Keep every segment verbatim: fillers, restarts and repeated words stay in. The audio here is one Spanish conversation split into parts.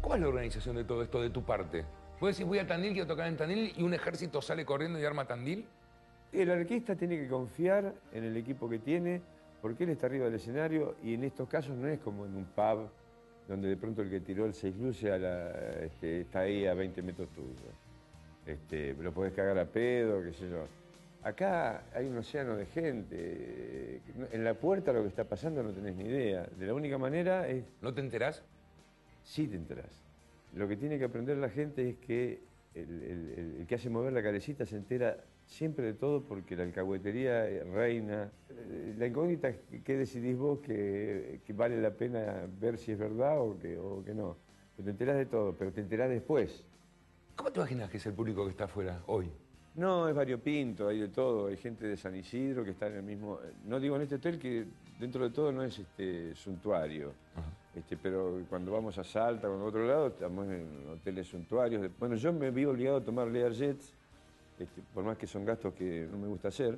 ¿Cómo es la organización de todo esto de tu parte? ¿Puedes decir, voy a Tandil, quiero tocar en Tandil, y un ejército sale corriendo y arma Tandil? El arquista tiene que confiar en el equipo que tiene, porque él está arriba del escenario, y en estos casos no es como en un pub, donde de pronto el que tiró el seis luces a la, este, está ahí a veinte metros tuyo. Este, lo podés cagar a pedo, qué sé yo. Acá hay un océano de gente. En la puerta lo que está pasando no tenés ni idea. De la única manera es... ¿No te enterás? Sí te enterás. Lo que tiene que aprender la gente es que el, el, el que hace mover la calecita se entera siempre de todo, porque la alcahuetería reina. La incógnita es qué decidís vos que, que vale la pena ver si es verdad o que, o que no. Pero te enterás de todo, pero te enterás después. ¿Cómo te imaginas que es el público que está afuera hoy? No, es variopinto, hay de todo. Hay gente de San Isidro que está en el mismo... No digo en este hotel, que dentro de todo no es este suntuario. Este, pero cuando vamos a Salta o a otro lado, estamos en hoteles suntuarios. Bueno, yo me vi obligado a tomar Learjets, este, por más que son gastos que no me gusta hacer,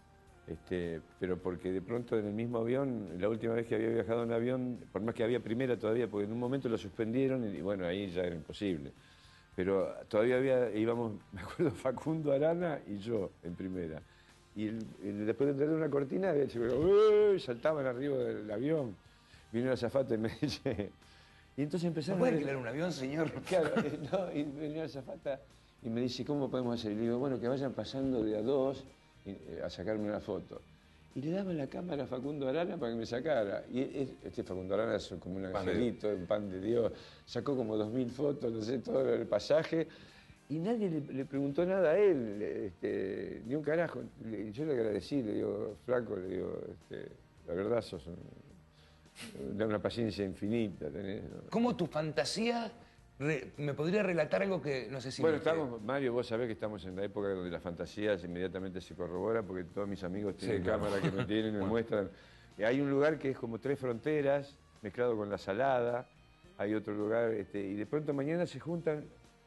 este, pero porque de pronto en el mismo avión, la última vez que había viajado en avión, por más que había primera todavía, porque en un momento lo suspendieron y bueno, ahí ya era imposible. Pero todavía había, íbamos, me acuerdo, Facundo Arana y yo en primera. Y, el, el, después de entrar una cortina, se, saltaban arriba del avión. Vino el azafata y me dice... Y entonces empezaron... ¿No puede alquilar un avión, señor? Claro, no, y venía el azafata y me dice, ¿cómo podemos hacer? Y le digo, bueno, que vayan pasando de a dos a sacarme una foto. Y le daban la cámara a Facundo Arana para que me sacara. Y este Facundo Arana es como un angelito, un pan de Dios. Sacó como dos mil fotos, no sé, todo el pasaje. Y nadie le, le preguntó nada a él, este, ni un carajo. Y yo le agradecí, le digo, flaco, le digo, este, la verdad sos un, da una paciencia infinita. Tenés, ¿no? ¿Cómo tu fantasía re, me podría relatar algo que no sé si... Bueno, estamos, Mario, vos sabés que estamos en la época donde las fantasías inmediatamente se corroboran, porque todos mis amigos tienen sí, claro. cámara que me tienen, me bueno. muestran. Y hay un lugar que es como tres fronteras, mezclado con la Salada. Hay otro lugar, este, y de pronto mañana se juntan.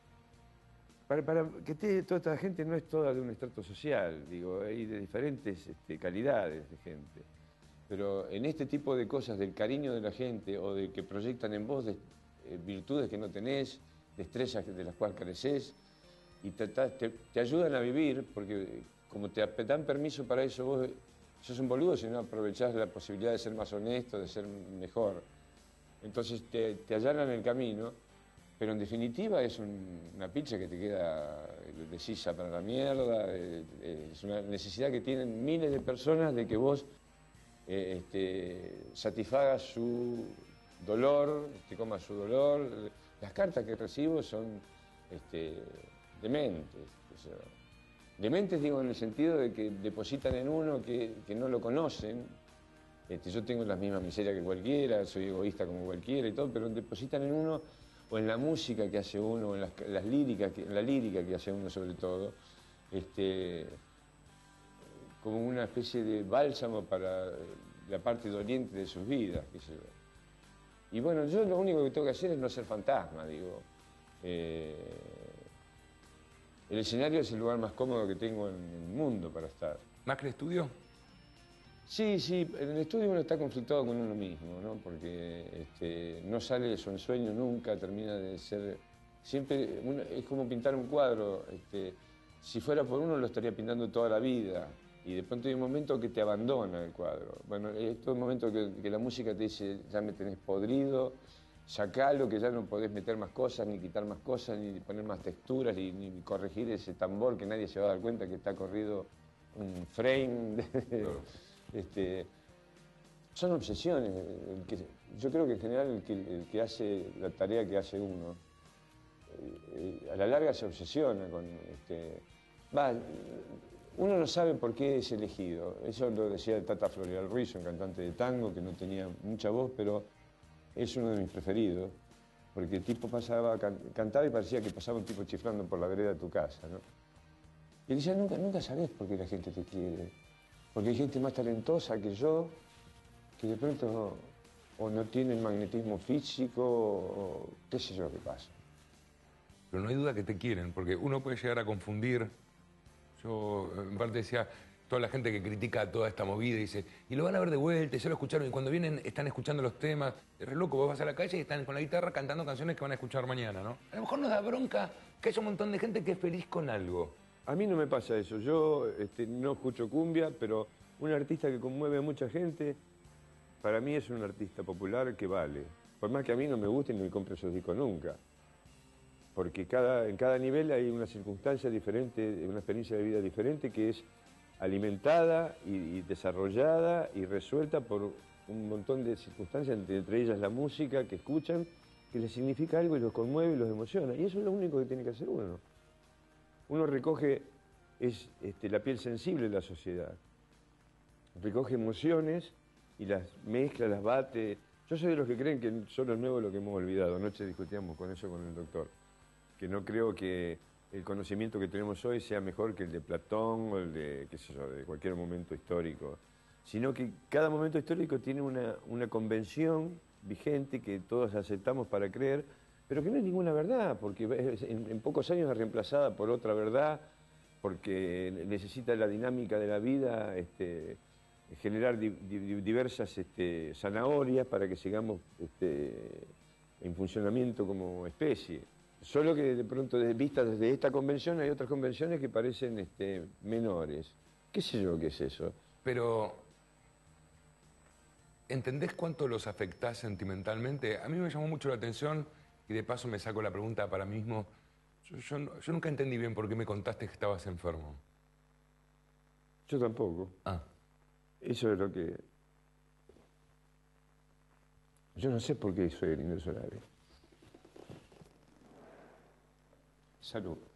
Para, para que te, toda esta gente no es toda de un estrato social, digo, hay de diferentes este, calidades de gente. Pero en este tipo de cosas, del cariño de la gente o de que proyectan en vos de, eh, virtudes que no tenés, destrezas de las cuales careces, y te, te, te ayudan a vivir, porque como te dan permiso para eso, vos sos un boludo si no aprovechás la posibilidad de ser más honesto, de ser mejor. Entonces te, te allanan el camino, pero en definitiva es un, una pizza que te queda de sisa para la mierda, eh, eh, es una necesidad que tienen miles de personas de que vos eh, este, satisfagas su dolor, te comas su dolor. Las cartas que recibo son este, dementes. O sea, dementes digo en el sentido de que depositan en uno que, que no lo conocen. Este, yo tengo las mismas miserias que cualquiera, soy egoísta como cualquiera y todo, pero depositan en uno, o en la música que hace uno, o en las, las líricas, que, en la lírica que hace uno sobre todo, este, como una especie de bálsamo para la parte doliente de sus vidas, qué sé yo. Y bueno, yo lo único que tengo que hacer es no ser fantasma, digo. Eh, el escenario es el lugar más cómodo que tengo en el mundo para estar. ¿Más que el estudio? Sí, sí, en el estudio uno está conflictado con uno mismo, ¿no? Porque este, no sale de su ensueño nunca, termina de ser... Siempre uno, es como pintar un cuadro. Este, si fuera por uno lo estaría pintando toda la vida. Y de pronto hay un momento que te abandona el cuadro. Bueno, es todo un momento que, que la música te dice, ya me tenés podrido, sacalo, que ya no podés meter más cosas, ni quitar más cosas, ni poner más texturas, ni, ni corregir ese tambor que nadie se va a dar cuenta que está corrido un frame. De, este, son obsesiones. El que, yo creo que en general el que, el que hace la tarea que hace uno, eh, eh, a la larga se obsesiona con... Este, va, uno no sabe por qué es elegido. Eso lo decía el Tata Florial Ruiz, un cantante de tango que no tenía mucha voz, pero es uno de mis preferidos, porque el tipo pasaba, can, cantaba y parecía que pasaba un tipo chiflando por la vereda de tu casa, ¿no? Y él decía, nunca, nunca sabés por qué la gente te quiere. Porque hay gente más talentosa que yo, que de pronto o no tiene el magnetismo físico, o qué sé yo qué pasa. Pero no hay duda que te quieren, porque uno puede llegar a confundir. Yo en parte decía, toda la gente que critica toda esta movida y dice, y lo van a ver de vuelta, y ya lo escucharon, y cuando vienen están escuchando los temas. Es re loco, vos vas a la calle y están con la guitarra cantando canciones que van a escuchar mañana, ¿no? A lo mejor nos da bronca que haya un montón de gente que es feliz con algo. A mí no me pasa eso. Yo este, no escucho cumbia, pero un artista que conmueve a mucha gente, para mí es un artista popular que vale. Por más que a mí no me guste y no me compre esos discos nunca. Porque cada, en cada nivel hay una circunstancia diferente, una experiencia de vida diferente que es alimentada y, y desarrollada y resuelta por un montón de circunstancias, entre, entre ellas la música que escuchan, que les significa algo y los conmueve y los emociona. Y eso es lo único que tiene que hacer uno. Uno recoge, es este, la piel sensible de la sociedad. Recoge emociones y las mezcla, las bate. Yo soy de los que creen que solo es nuevo lo que hemos olvidado. Anoche discutíamos con eso con el doctor. Que no creo que el conocimiento que tenemos hoy sea mejor que el de Platón o el de, qué sé yo, de cualquier momento histórico. Sino que cada momento histórico tiene una, una convención vigente que todos aceptamos para creer, pero que no es ninguna verdad, porque en, en pocos años es reemplazada por otra verdad, porque necesita la dinámica de la vida, este, generar di, di, diversas este, zanahorias para que sigamos este, en funcionamiento como especie. Solo que de pronto, vistas desde esta convención, hay otras convenciones que parecen este, menores. ¿Qué sé yo qué es eso? Pero, ¿entendés cuánto los afectás sentimentalmente? A mí me llamó mucho la atención, y de paso me saco la pregunta para mí mismo. Yo, yo, yo nunca entendí bien por qué me contaste que estabas enfermo. Yo tampoco. Ah. Eso es lo que... Yo no sé por qué soy el ingreso al aire. Salud.